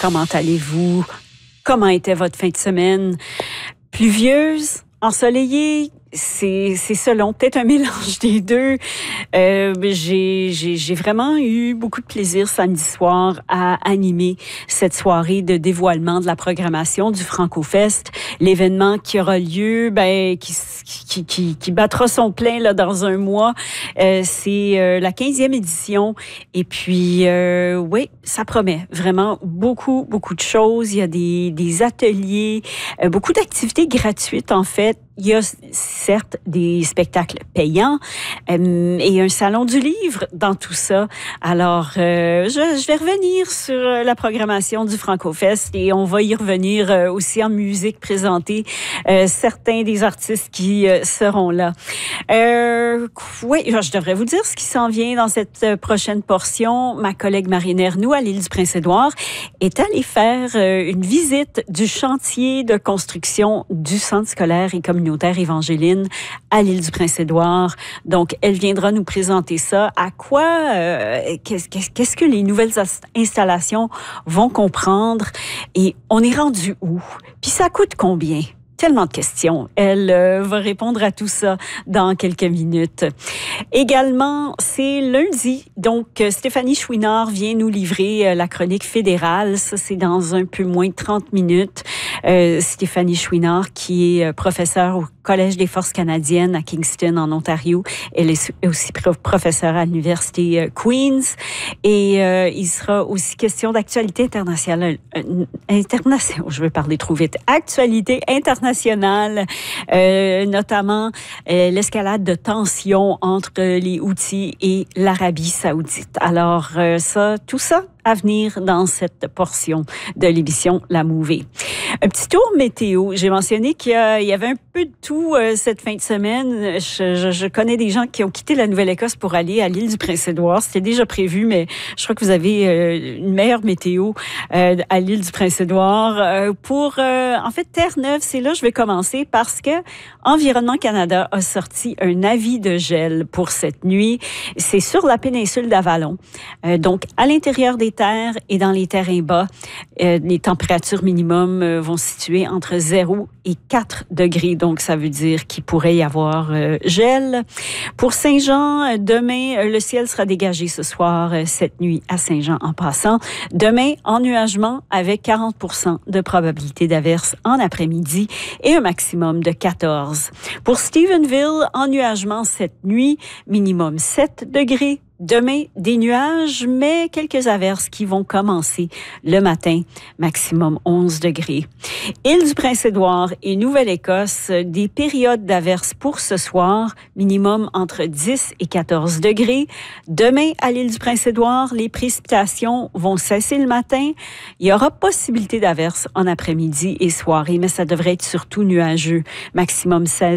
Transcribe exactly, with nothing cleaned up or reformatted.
comment allez-vous? Comment était votre fin de semaine? Pluvieuse? Ensoleillée? C'est, c'est selon, peut-être un mélange des deux. Euh, j'ai, j'ai, j'ai vraiment eu beaucoup de plaisir samedi soir à animer cette soirée de dévoilement de la programmation du Franco-Fest. L'événement qui aura lieu, ben, qui, qui, qui, qui battra son plein là, dans un mois. Euh, c'est euh, la quinzième édition. Et puis, euh, oui, ça promet vraiment beaucoup, beaucoup de choses. Il y a des, des ateliers, euh, beaucoup d'activités gratuites en fait. Il y a certes des spectacles payants euh, et un salon du livre dans tout ça. Alors, euh, je, je vais revenir sur la programmation du Franco-Fest et on va y revenir euh, aussi en musique, présenter euh, certains des artistes qui euh, seront là. Euh, oui, je devrais vous dire ce qui s'en vient dans cette prochaine portion. Ma collègue Marine Ernoult à l'île du Prince-Édouard est allée faire euh, une visite du chantier de construction du centre scolaire et communautaire Évangéline à l'île du Prince-Édouard. Donc, elle viendra nous présenter ça. À quoi, euh, qu'est-ce, qu'est-ce que les nouvelles installations vont comprendre et on est rendu où? Puis ça coûte combien? Tellement de questions. Elle euh, va répondre à tout ça dans quelques minutes. Également, c'est lundi. Donc, Stéphanie Chouinard vient nous livrer euh, la chronique fédérale. Ça, c'est dans un peu moins de trente minutes. Euh, Stéphanie Chouinard, qui est professeure au Collège des Forces canadiennes à Kingston, en Ontario. Elle est aussi professeure à l'Université euh, Queen's. Et euh, il sera aussi question d'actualité internationale. Euh, internationale, je vais parler trop vite. Actualité internationale. Nationale, euh, notamment euh, l'escalade de tensions entre les Houthis et l'Arabie saoudite. Alors, euh, ça, tout ça à venir dans cette portion de l'émission La Mouvée. Un petit tour météo. J'ai mentionné qu'il y, a, il y avait un peu de tout euh, cette fin de semaine. Je, je, je connais des gens qui ont quitté la Nouvelle-Écosse pour aller à l'île du Prince-Édouard. C'était déjà prévu, mais je crois que vous avez euh, une meilleure météo euh, à l'île du Prince-Édouard. Euh, pour, euh, en fait, Terre-Neuve, c'est là que je vais commencer parce que Environnement Canada a sorti un avis de gel pour cette nuit. C'est sur la péninsule d'Avalon. Euh, donc, à l'intérieur des terres et dans les terrains bas, euh, les températures minimum euh, vont se situer entre zéro et quatre degrés. Donc, ça veut dire qu'il pourrait y avoir euh, gel. Pour Saint-Jean, demain, le ciel sera dégagé ce soir, euh, cette nuit à Saint-Jean en passant. Demain, ennuagement avec quarante pour cent de probabilité d'averse en après-midi et un maximum de quatorze. Pour Stephenville, ennuagement cette nuit, minimum sept degrés. Demain, des nuages, mais quelques averses qui vont commencer le matin, maximum onze degrés. Île du Prince-Édouard et Nouvelle-Écosse, des périodes d'averses pour ce soir, minimum entre dix et quatorze degrés. Demain, à l'île du Prince-Édouard, les précipitations vont cesser le matin. Il y aura possibilité d'averses en après-midi et soirée, mais ça devrait être surtout nuageux, maximum seize